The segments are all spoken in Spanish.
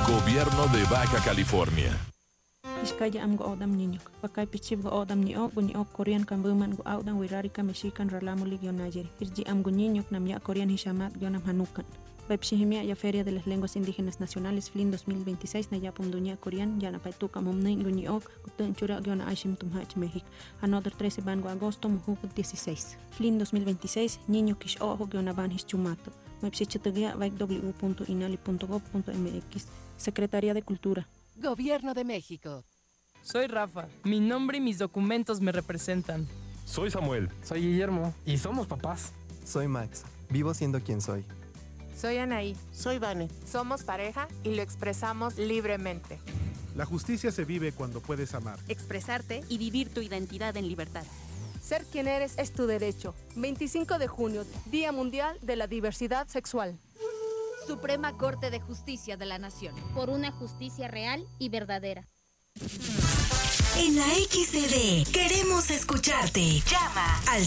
Gobierno de Baja California. Iskaya am go odam niño. Pakay pichib go odam niño, Korean kambuman go odam wirarika mexican ralamu ligionayeri. Irji am go niño nam ya Korean hishamat gionam hanukan. Baipshihimia ya Feria de las Lenguas Indígenas Nacionales FLIN 2026 na yapum dunia Korean ya na paituka momnein go niok gutun chura giona aishim tumhach México. Another 13 ban go agosto muhuk 16. FLIN 2026 niño kish ojo giona ban hischumato. Mapsichitagia www.inali.gov.mx. Secretaría de Cultura. Gobierno de México. Soy Rafa. Mi nombre y mis documentos me representan. Soy Samuel. Soy Guillermo. Y somos papás. Soy Max. Vivo siendo quien soy. Soy Anaí. Soy Vane. Somos pareja y lo expresamos libremente. La justicia se vive cuando puedes amar. Expresarte y vivir tu identidad en libertad. Ser quien eres es tu derecho. 25 de junio, Día Mundial de la Diversidad Sexual. Suprema Corte de Justicia de la Nación. Por una justicia real y verdadera. En la XCD queremos escucharte. Llama al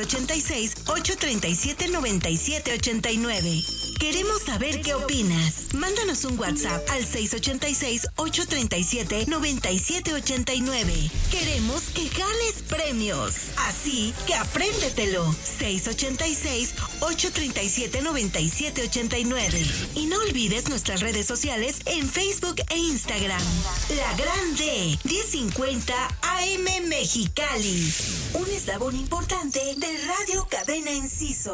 686-837-9789. Queremos saber qué opinas. Mándanos un WhatsApp al 686-837-9789. Queremos que ganes premios. Así que apréndetelo. 686-837-9789. Y no olvides nuestras redes sociales en Facebook e Instagram. La Grande 1050 AM Mexicali, un eslabón importante de Radio Cadena Enciso.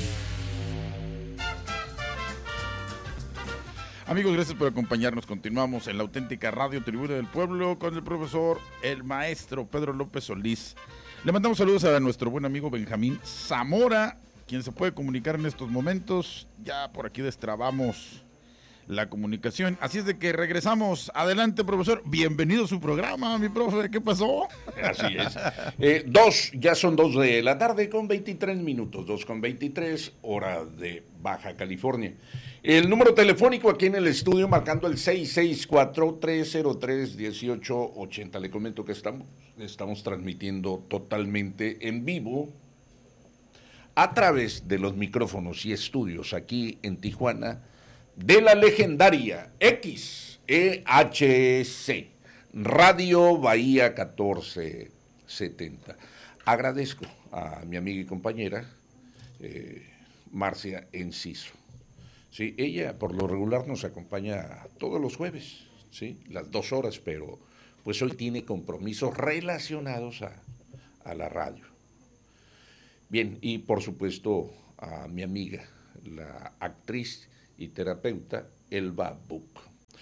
Amigos, gracias por acompañarnos. Continuamos en la auténtica Radio Tribuna del Pueblo con el profesor, el maestro Pedro López Solís. Le mandamos saludos a nuestro buen amigo Benjamín Zamora, quien se puede comunicar en estos momentos. Ya por aquí destrabamos la comunicación, así es de que regresamos. Adelante, profesor, bienvenido a su programa, mi profe, ¿qué pasó? Así es, ya son 2 de la tarde con 23 minutos, 2:23, hora de Baja California. El número telefónico aquí en el estudio marcando el 664-303-1880, le comento que estamos transmitiendo totalmente en vivo a través de los micrófonos y estudios aquí en Tijuana, de la legendaria XEHC, Radio Bahía 1470. Agradezco a mi amiga y compañera Marcia Enciso. Sí, ella por lo regular nos acompaña todos los jueves, ¿sí? Las 2 horas, pero pues hoy tiene compromisos relacionados a la radio. Bien, y por supuesto a mi amiga, la actriz y terapeuta Elba Buc.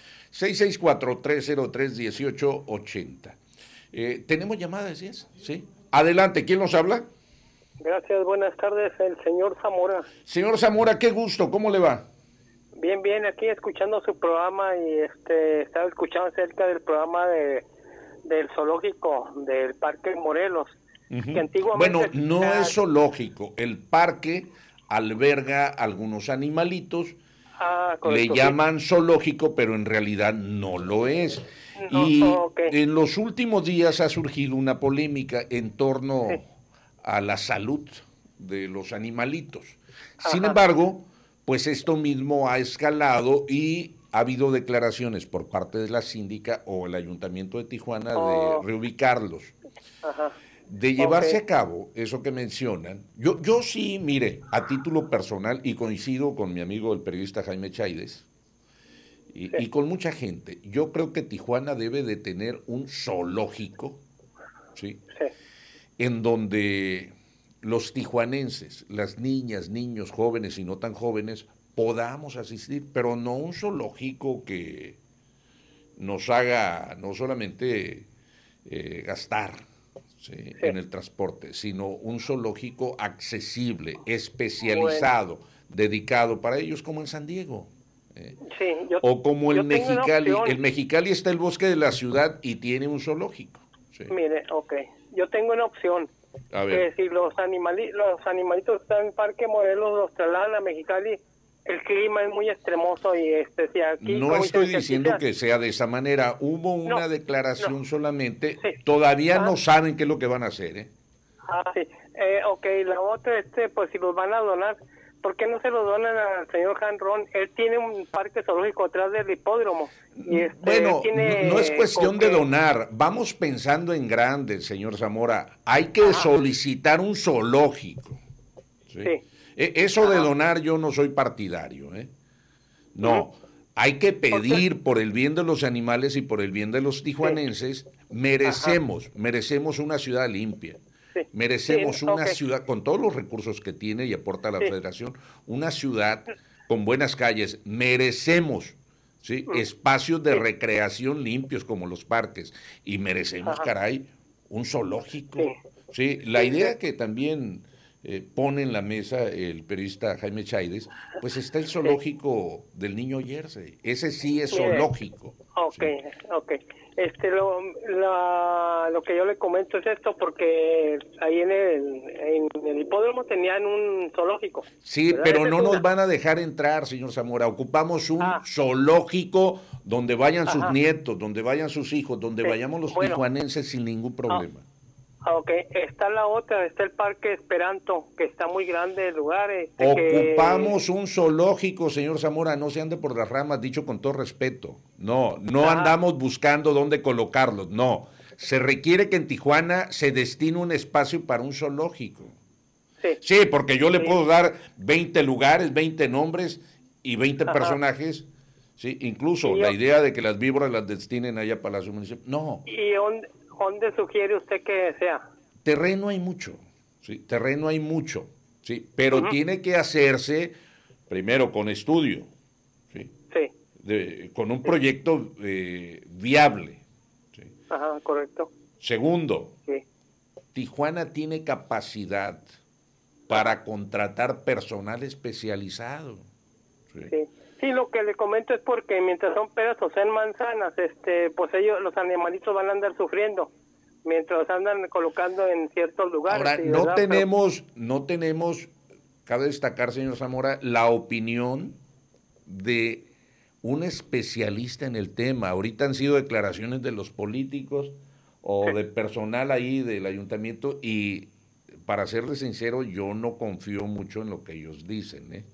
664-303-1880. ¿Tenemos llamadas, decías? Sí. Adelante, ¿quién nos habla? Gracias, buenas tardes, el señor Zamora. Señor Zamora, qué gusto, ¿cómo le va? Bien, bien, aquí escuchando su programa y estaba escuchando acerca del programa del zoológico del Parque Morelos. Que antiguamente no es zoológico, el parque alberga algunos animalitos. Le llaman zoológico, pero en realidad no lo es. En los últimos días ha surgido una polémica en torno a la salud de los animalitos. Sin embargo, pues esto mismo ha escalado y ha habido declaraciones por parte de la síndica o el Ayuntamiento de Tijuana de reubicarlos. De llevarse a cabo eso que mencionan, yo sí, mire, a título personal, y coincido con mi amigo el periodista Jaime Chaides, y con mucha gente, yo creo que Tijuana debe de tener un zoológico, ¿sí? En donde los tijuanenses, las niñas, niños, jóvenes y no tan jóvenes, podamos asistir, pero no un zoológico que nos haga no solamente gastar, en el transporte, sino un zoológico accesible, especializado, dedicado para ellos, como en San Diego. O como el Mexicali. El Mexicali está el bosque de la ciudad y tiene un zoológico. Mire, yo tengo una opción. A ver. Si los animalitos están en Parque Morelos, los trasladan a Mexicali, el clima es muy extremoso y si aquí... No estoy diciendo que sea de esa manera. Hubo una declaración solamente. Todavía no saben qué es lo que van a hacer, sí. La otra, pues si los van a donar, ¿por qué no se lo donan al señor Hanron? Él tiene un parque zoológico atrás del hipódromo. Y bueno, no es cuestión de donar. Vamos pensando en grande, señor Zamora. Hay que solicitar un zoológico. ¿Sí? Eso de donar yo no soy partidario. No, hay que pedir por el bien de los animales y por el bien de los tijuanenses. Merecemos una ciudad limpia. Merecemos una ciudad con todos los recursos que tiene y aporta la federación, una ciudad con buenas calles. Merecemos espacios de recreación limpios como los parques y merecemos, caray, un zoológico. La idea que también pone en la mesa el periodista Jaime Chaides, pues está el zoológico del Niño Jersey. Ese sí es zoológico. Ok. Lo que yo le comento es esto, porque ahí en el hipódromo tenían un zoológico. Sí, ¿verdad? Pero no nos van a dejar entrar, señor Zamora. Ocupamos un zoológico donde vayan sus nietos, donde vayan sus hijos, donde vayamos los tijuanenses sin ningún problema. Ok, está el Parque Esperanto, que está muy grande el lugar. Ocupamos un zoológico, señor Zamora, no se ande por las ramas, dicho con todo respeto. No andamos buscando dónde colocarlos, no. Se requiere que en Tijuana se destine un espacio para un zoológico. Sí, porque yo le puedo dar 20 lugares, 20 nombres y 20 personajes. Sí, incluso la idea de que las víboras las destinen allá a Palacio Municipal, no. ¿Y dónde sugiere usted que sea? Terreno hay mucho, sí, pero tiene que hacerse primero con estudio, con un proyecto viable. Correcto. Segundo, Tijuana tiene capacidad para contratar personal especializado. Sí, lo que le comento es porque mientras son peras o sean manzanas, pues ellos, los animalitos van a andar sufriendo mientras andan colocando en ciertos lugares. Ahora, no tenemos, cabe destacar, señor Zamora, la opinión de un especialista en el tema. Ahorita han sido declaraciones de los políticos o de personal ahí del ayuntamiento y, para serles sincero, yo no confío mucho en lo que ellos dicen,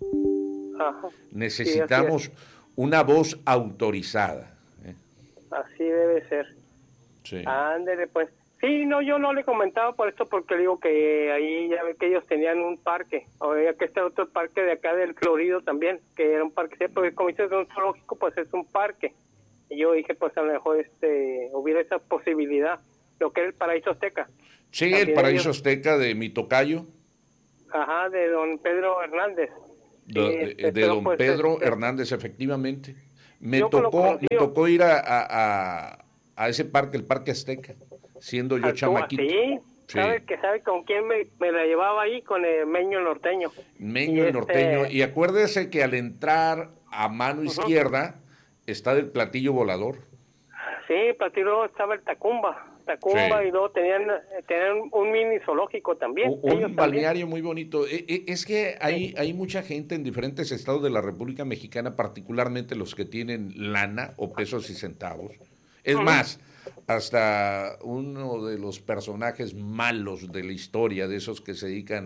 Necesitamos una voz autorizada. Así debe ser. Ándele, pues. Sí, no, yo no le comentaba por esto, porque digo que ahí ya ve que ellos tenían un parque, o ya que está otro parque de acá del Florido también, que era un parque, porque como dices, un zoológico, pues es un parque. Y yo dije, pues a lo mejor hubiera esa posibilidad, lo que es el Paraíso Azteca. Sí, también el Paraíso Azteca de mi tocayo. De don Pedro Hernández. De don Pedro Hernández, efectivamente. Me tocó ir a ese parque, el Parque Azteca, siendo yo chamaquito. Sí. ¿Sabe con quién me la llevaba ahí? Con el Meño Norteño. El Norteño. Y acuérdese que al entrar a mano izquierda está el platillo volador. Sí, platillo estaba el Tacumba, y luego tenían un mini zoológico también. Un balneario muy bonito. Es que hay mucha gente en diferentes estados de la República Mexicana, particularmente los que tienen lana o pesos y centavos. Es más, hasta uno de los personajes malos de la historia, de esos que se dedican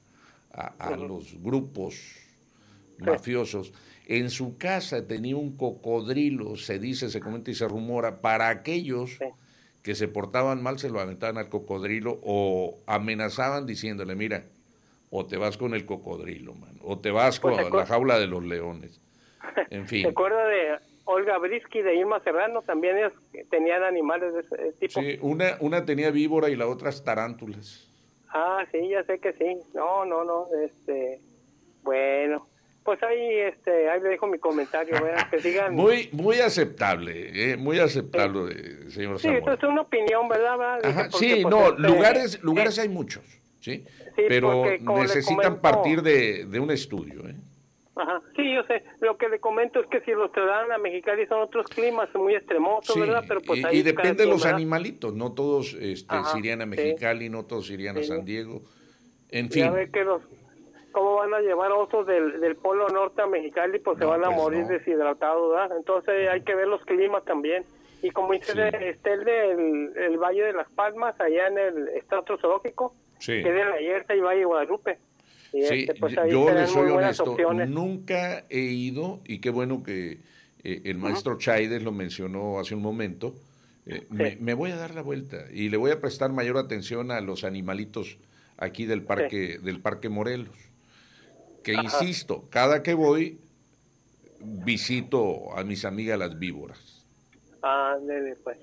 a los grupos mafiosos, en su casa tenía un cocodrilo, se dice, se comenta y se rumora, para aquellos que se portaban mal se lo aventaban al cocodrilo o amenazaban diciéndole, mira, o te vas con el cocodrilo, man, o te vas con la jaula de los leones. En fin. ¿Se acuerda de Olga Brisky, de Irma Serrano? También ellos tenían animales de ese tipo. Sí, una tenía víbora y la otra tarántulas. Sí, ya sé que sí. No, bueno. Pues ahí le dejo mi comentario, que sigan. Muy aceptable, señor Zamora. Sí, esto es una opinión, ¿verdad? Sí, lugares hay muchos, ¿sí? Pero necesitan partir de un estudio, Sí, yo sé. Lo que le comento es que si los trasladan a Mexicali son otros climas muy extremosos, ¿verdad? Pero pues ahí depende de los animalitos, no todos se irían a Mexicali, no todos irían a San Diego, en fin. Ya ve que cómo van a llevar osos del Polo Norte a Mexicali, pues se van a morir deshidratados, ¿verdad? Entonces hay que ver los climas también. Y como dice el Valle de las Palmas, allá está otro zoológico, que es de la Yerta y Valle de Guadalupe. Y sí, pues yo les soy honesto, nunca he ido, y qué bueno que el maestro Chaides lo mencionó hace un momento, me voy a dar la vuelta y le voy a prestar mayor atención a los animalitos aquí del Parque Morelos, que insisto, cada que voy visito a mis amigas las víboras. Ándale, pues.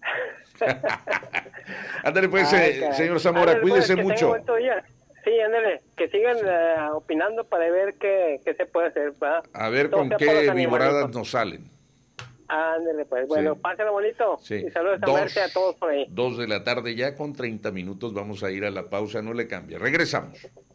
Ándale, pues, señor Zamora, ándale, cuídese pues, mucho. Sí, ándale, que sigan opinando para ver qué se puede hacer, ¿verdad? A ver con qué víboradas nos salen. Ándale, pues, bueno, sí. Pásenlo bonito. Sí. Y saludos a todos por ahí. 2 de la tarde ya con 30 minutos, vamos a ir a la pausa, no le cambie. Regresamos.